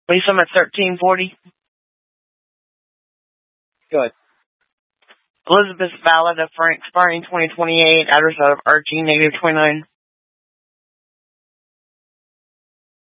Lisa, I'm at 1340. Good. Elizabeth Ballard of Frank, expiring 2028, address of RG -29.